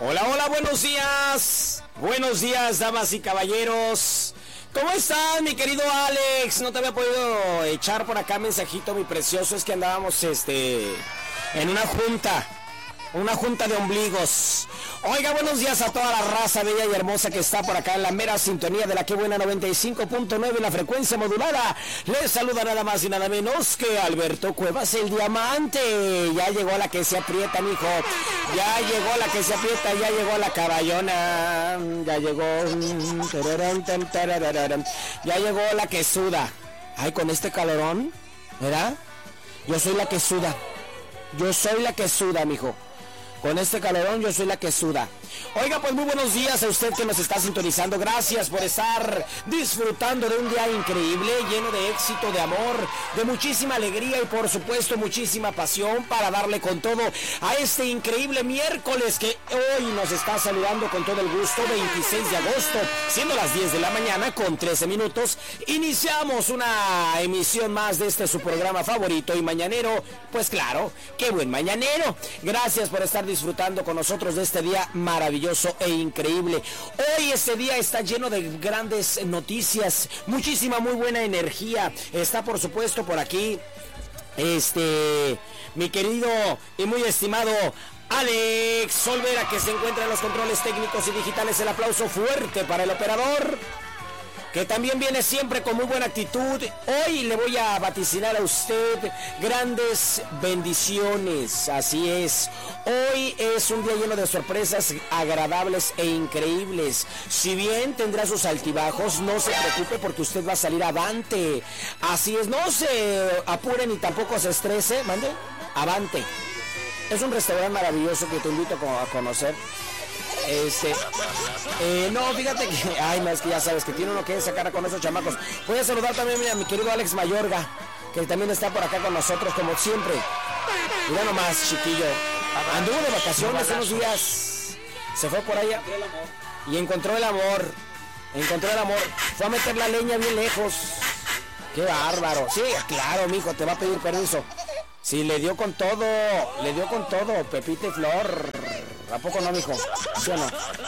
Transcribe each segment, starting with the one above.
Hola, hola, buenos días. Buenos días, damas y caballeros. ¿Cómo estás, mi querido Alex? No te había podido echar por acá mensajito, mi precioso. Es que andábamos, en una junta de ombligos. Oiga, buenos días a toda la raza bella y hermosa que está por acá en la mera sintonía de la que buena 95.9 en la frecuencia modulada. Les saluda nada más y nada menos que Alberto Cuevas, el diamante. Ya llegó la que se aprieta, mijo. Ya llegó la que se aprieta, ya llegó la caballona. Ya llegó. Ya llegó la que suda. Ay, con este calorón, ¿verdad? Yo soy la que suda. Yo soy la que suda, mijo. Con este calorón yo soy la que suda. Oiga, pues muy buenos días a usted que nos está sintonizando. Gracias por estar disfrutando de un día increíble, lleno de éxito, de amor, de muchísima alegría y por supuesto muchísima pasión para darle con todo a este increíble miércoles que hoy nos está saludando con todo el gusto, 26 de agosto, siendo las 10 de la mañana con 13 minutos. Iniciamos una emisión más de este su programa favorito y mañanero. Pues claro, qué buen mañanero. Gracias por estar disfrutando con nosotros de este día maravilloso e increíble. Hoy este día está lleno de grandes noticias, muchísima muy buena energía. Está por supuesto por aquí mi querido y muy estimado Alex Olvera, que se encuentra en los controles técnicos y digitales. El aplauso fuerte para el operador, que también viene siempre con muy buena actitud. Hoy le voy a vaticinar a usted grandes bendiciones, así es. Hoy es un día lleno de sorpresas agradables e increíbles. Si bien tendrá sus altibajos, no se preocupe porque usted va a salir avante. Así es, no se apure ni tampoco se estrese, mande, avante. Es un restaurante maravilloso que te invito a conocer. No, fíjate que, ay, no, es que ya sabes que tiene uno que sacar con esos chamacos. Voy a saludar también a mi querido Alex Mayorga, que también está por acá con nosotros como siempre. Mira nomás, chiquillo, anduvo de vacaciones unos días, se fue por allá y encontró el amor. Fue a meter la leña bien lejos. Qué bárbaro. Sí, claro, mijo, te va a pedir permiso. Sí, le dio con todo, Pepita y Flor. ¿A poco no, mijo? ¿Sí o no?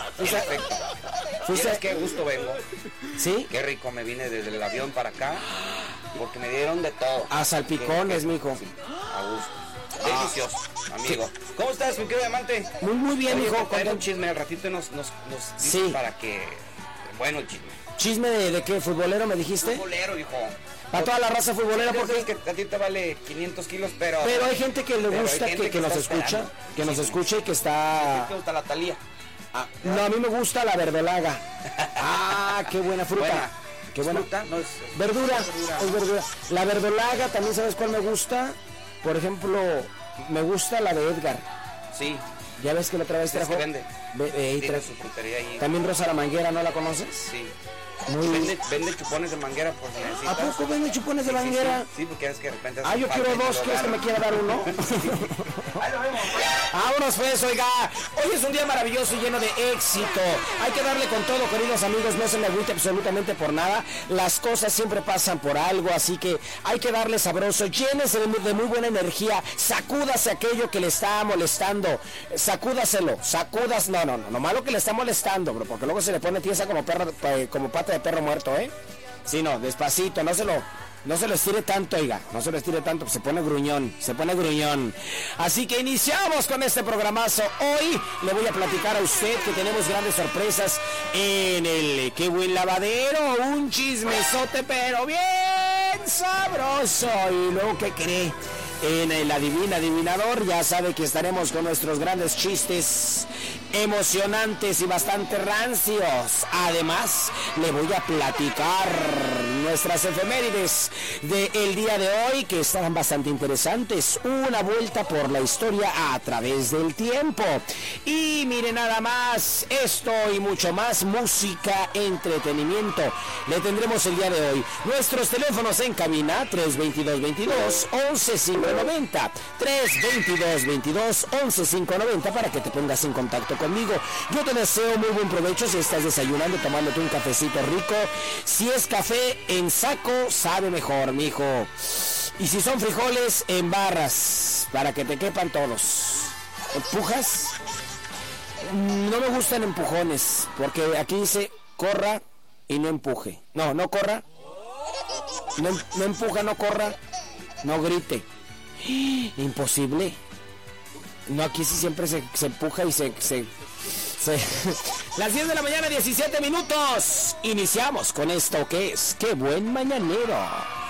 ¿Fuiste? Qué gusto vengo. ¿Sí? Qué rico me vine desde el avión para acá, porque me dieron de todo. A salpicones, mijo. Sí, a gusto. Delicioso, amigo. Sí. ¿Cómo estás, mi querido diamante? Muy bien, oye, mijo. Con un chisme, al ratito nos sí. Para que... Bueno, el chisme. ¿Chisme de qué? ¿Futbolero me dijiste? Futbolero, hijo. Para toda la raza futbolera, porque es que a ti te vale 500 kilos, pero hay gente que le gusta, que nos escucha, nos escucha y que está... ¿A ti te gusta la Thalía? No, a mí me gusta la verdolaga. Qué buena fruta. Qué buena fruta. No, es verdura. Es verdura. La verdolaga, también sabes cuál me gusta. Por ejemplo, me gusta la de Edgar. Sí. Ya ves que la otra vez trajo. Es que vende. Tiene su frutería ahí. También Rosa la Manguera, ¿no la conoces? Sí. Vende chupones de manguera por si necesitas. ¿A poco vende chupones de manguera? Sí, porque es que de repente... yo quiero dos, ¿quieres que me quiera dar uno? Ahí lo vemos. Vámonos pues, oiga. Hoy es un día maravilloso y lleno de éxito. Hay que darle con todo, queridos amigos, no se me agüite absolutamente por nada. Las cosas siempre pasan por algo, así que hay que darle sabroso. Llénese de muy buena energía. Sacúdase aquello que le está molestando. Sacúdaselo. No malo que le está molestando, bro, porque luego se le pone tiesa como pata de perro muerto, ¿eh? Sí, no, despacito, no se lo estire tanto, oiga, no se lo estire tanto, se pone gruñón. Así que iniciamos con este programazo. Hoy le voy a platicar a usted que tenemos grandes sorpresas en el Qué Buen Lavadero, un chismesote pero bien sabroso. Y luego, ¿qué cree? En el Adivina Adivinador, ya sabe que estaremos con nuestros grandes chistes emocionantes y bastante rancios. Además, le voy a platicar nuestras efemérides del día de hoy, que estarán bastante interesantes. Una vuelta por la historia a través del tiempo. Y mire nada más, esto y mucho más, música, entretenimiento. Le tendremos el día de hoy. Nuestros teléfonos en cabina, 322-22-11590. 322-22-11590 para que te pongas en contacto conmigo. Yo te deseo muy buen provecho si estás desayunando, tomándote un cafecito rico. Si es café en saco, sabe mejor, mijo. Y si son frijoles, en barras, para que te quepan todos. ¿Empujas? No me gustan empujones, porque aquí dice corra y no empuje. No corra. No empuja, no corra. No grite. Imposible. No, aquí sí siempre se empuja y se... Las 10 de la mañana, 17 minutos. Iniciamos con esto que es Qué Buen Mañanero.